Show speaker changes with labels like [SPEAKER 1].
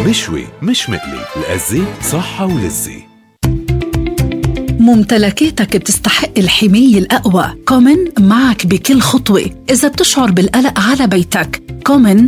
[SPEAKER 1] مشوي مش مقلي، الأزة صحة ولذة.
[SPEAKER 2] ممتلكاتك بتستحق الحماية الأقوى. كومن معك بكل خطوة. إذا بتشعر بالقلق على بيتك، كومن